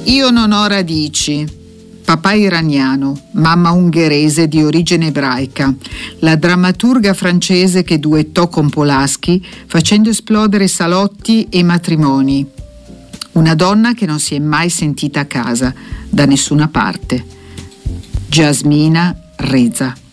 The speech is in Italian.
Io non ho radici. Papà iraniano, mamma ungherese di origine ebraica, la drammaturga francese che duettò con Polaschi facendo esplodere salotti e matrimoni. Una donna che non si è mai sentita a casa, da nessuna parte. Jasmina Reza.